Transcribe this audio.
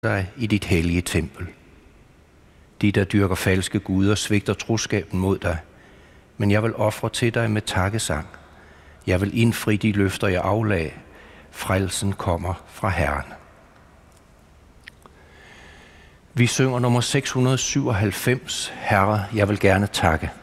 dig i dit hellige tempel. De, der dyrker falske guder, svigter troskaben mod dig, men jeg vil ofre til dig med takkesang. Jeg vil indfri de løfter, jeg aflagde. Frelsen kommer fra Herren. Vi synger nummer 697, Herre, jeg vil gerne takke.